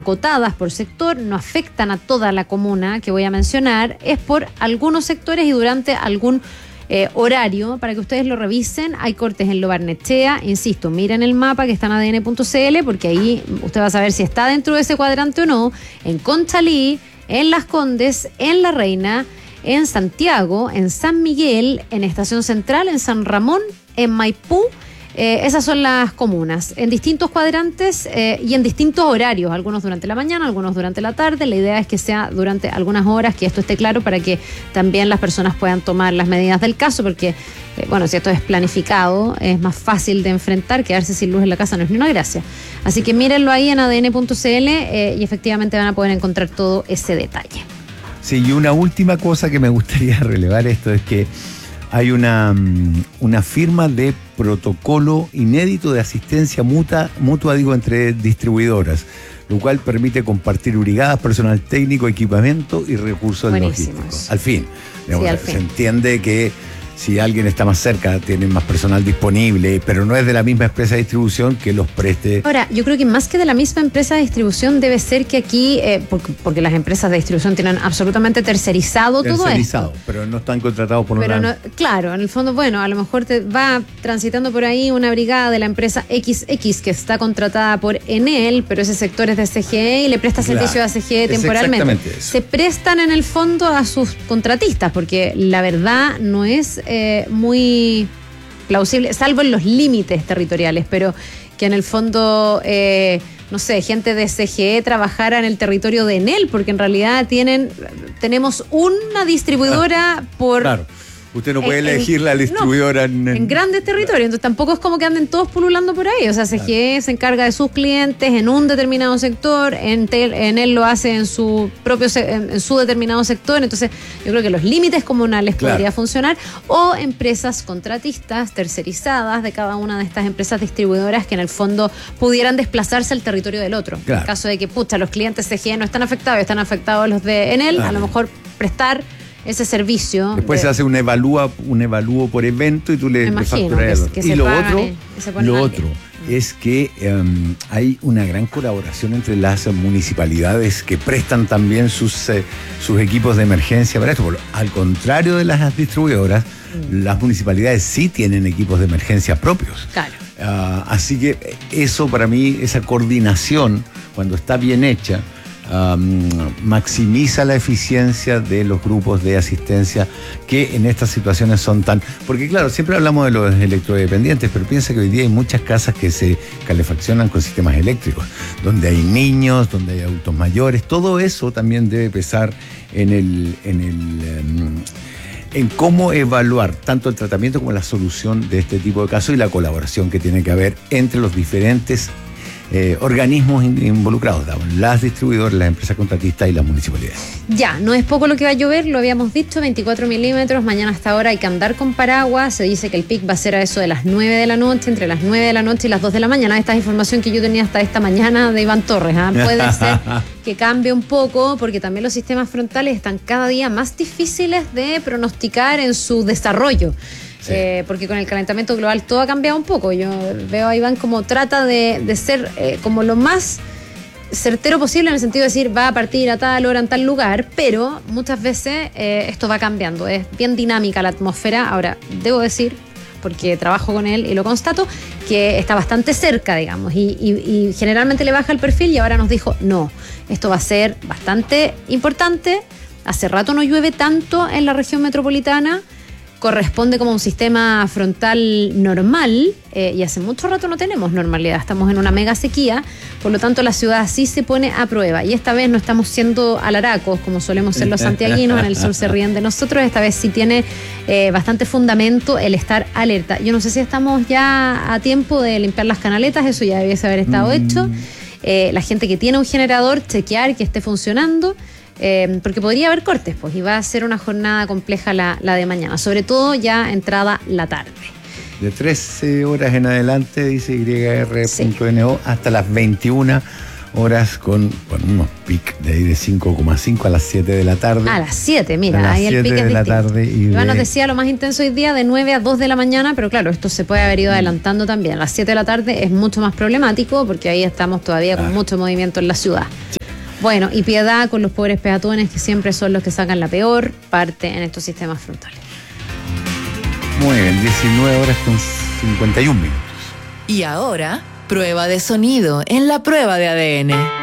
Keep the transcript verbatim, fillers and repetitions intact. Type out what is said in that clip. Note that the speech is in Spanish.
acotadas por sector, no afectan a toda la comuna que voy a mencionar, es por algunos sectores y durante algún eh, horario, para que ustedes lo revisen. Hay cortes en Lo Barnechea, insisto, miren el mapa que está en A D N punto C L, porque ahí usted va a saber si está dentro de ese cuadrante o no, en Conchalí, en Las Condes, en La Reina, en Santiago, en San Miguel, en Estación Central, en San Ramón, en Maipú. Eh, esas son las comunas, en distintos cuadrantes eh, y en distintos horarios, algunos durante la mañana, algunos durante la tarde. La idea es que sea durante algunas horas, que esto esté claro para que también las personas puedan tomar las medidas del caso, porque, eh, bueno, si esto es planificado, es más fácil de enfrentar. Quedarse sin luz en la casa no es ni una gracia. Así que mírenlo ahí en A D N punto C L eh, y efectivamente van a poder encontrar todo ese detalle. Sí, y una última cosa que me gustaría relevar esto es que hay una, una firma de protocolo inédito de asistencia mutua, mutua digo, entre distribuidoras, lo cual permite compartir brigadas, personal técnico, equipamiento y recursos Buenísimos. logísticos. Al fin, digamos, Sí, al se fin. entiende que si alguien está más cerca, tiene más personal disponible, pero no es de la misma empresa de distribución que los preste. Ahora, yo creo que más que de la misma empresa de distribución debe ser que aquí, eh, porque, porque las empresas de distribución tienen absolutamente tercerizado, Tercerizado, todo esto. pero no están contratados por Pero una... no, claro, en el fondo, bueno, a lo mejor te va transitando por ahí una brigada de la empresa equis equis que está contratada por Enel, pero ese sector es de C G E y le presta Claro, servicio a C G E es temporalmente. exactamente eso. Se prestan en el fondo a sus contratistas, porque la verdad no es eh, muy plausible, salvo en los límites territoriales, pero que en el fondo, eh, no sé, gente de C G E trabajara en el territorio de Enel, porque en realidad tienen tenemos una distribuidora por... Claro. Usted no puede en- elegir en- la distribuidora no, en, en grandes territorios, entonces tampoco es como que anden todos pululando por ahí. O sea, C G E se encarga de sus clientes en un determinado sector, en, tel- en él lo hace en su propio se- en, en su determinado sector. Entonces yo creo que los límites comunales Claro. podría funcionar, o empresas contratistas tercerizadas de cada una de estas empresas distribuidoras que en el fondo pudieran desplazarse al territorio del otro. Claro. En caso de que, pucha, los clientes C G E no están afectados, están afectados los de Enel, Claro. a lo mejor prestar ese servicio. Después de- se hace un evalúa, un evalúo por evento y tú le, Me le imagino, facturas que el se- otro. que Y se lo pagan otro, y- y se ponen lo al otro día. es que um, hay una gran colaboración entre las municipalidades que prestan también sus, eh, sus equipos de emergencia para esto. Por- Al contrario de las distribuidoras, Mm. las municipalidades sí tienen equipos de emergencia propios. Claro. Ah, así que eso para mí, esa coordinación, cuando está bien hecha, um, maximiza la eficiencia de los grupos de asistencia que en estas situaciones son tan... Porque claro, siempre hablamos de los electrodependientes, pero piensa que hoy día hay muchas casas que se calefaccionan con sistemas eléctricos, donde hay niños, donde hay adultos mayores, todo eso también debe pesar en el... En el um, en cómo evaluar tanto el tratamiento como la solución de este tipo de casos y la colaboración que tiene que haber entre los diferentes eh, organismos in- involucrados, las distribuidoras, las empresas contratistas y las municipalidades. Ya, no es poco lo que va a llover, lo habíamos dicho, veinticuatro milímetros, mañana hasta ahora hay que andar con paraguas, se dice que el pic va a ser a eso de las nueve de la noche, entre las nueve de la noche y las dos de la mañana. Esta es información que yo tenía hasta esta mañana de Iván Torres, ¿ah? Puede ser que cambie un poco, porque también los sistemas frontales están cada día más difíciles de pronosticar en su desarrollo. Sí. Eh, porque con el calentamiento global todo ha cambiado un poco. Yo veo a Iván como trata de, de ser eh, como lo más certero posible, en el sentido de decir va a partir a tal hora en tal lugar, pero muchas veces eh, esto va cambiando. Es bien dinámica la atmósfera. Ahora, debo decir, porque trabajo con él y lo constato, que está bastante cerca, digamos, y, y, y generalmente le baja el perfil, y ahora nos dijo, no, esto va a ser bastante importante. Hace rato no llueve tanto en la región metropolitana, corresponde como un sistema frontal normal, eh, y hace mucho rato no tenemos normalidad, estamos en una mega sequía, por lo tanto la ciudad sí se pone a prueba, y esta vez no estamos siendo alaracos como solemos ser los santiaguinos, en el sur se ríen de nosotros. Esta vez sí tiene eh, bastante fundamento el estar alerta. Yo no sé si estamos ya a tiempo de limpiar las canaletas, eso ya debiese haber estado Mm. hecho. Eh, la gente que tiene un generador, chequear que esté funcionando. Eh, porque podría haber cortes, pues, y va a ser una jornada compleja la, la de mañana, sobre todo ya entrada la tarde. De trece horas en adelante, dice Y R punto N O, hasta las veintiuna horas con, con unos pic de ahí de cinco coma cinco a las siete de la tarde. A las siete, mira, A las ahí el pic siete es de la distinto. tarde y Iván de- nos decía lo más intenso hoy día de nueve a dos de la mañana, pero claro, esto se puede haber ido adelantando también. A las siete de la tarde es mucho más problemático porque ahí estamos todavía con Claro. mucho movimiento en la ciudad. Bueno, y piedad con los pobres peatones que siempre son los que sacan la peor parte en estos sistemas frontales. Muy bien, diecinueve horas con cincuenta y un minutos. Y ahora, prueba de sonido en la prueba de A D N.